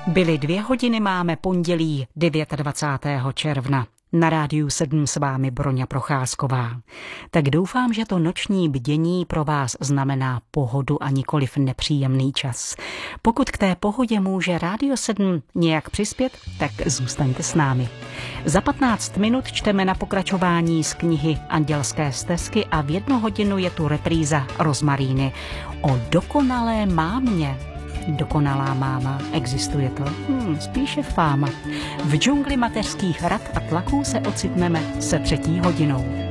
Byly 2 hodiny, máme pondělí 29. června. Na Rádiu 7 s vámi Broňa Procházková. Tak doufám, že to noční bdění pro vás znamená pohodu a nikoliv nepříjemný čas. Pokud k té pohodě může Rádio 7 nějak přispět, tak zůstaňte s námi. Za 15 minut čteme na pokračování z knihy Andělské stezky a v 1 hodinu je tu repríza Rozmaríny o dokonalé mámě. Dokonalá máma, existuje to? Spíše fáma. V džungli mateřských rad a tlaků se ocitneme se 3. hodinou.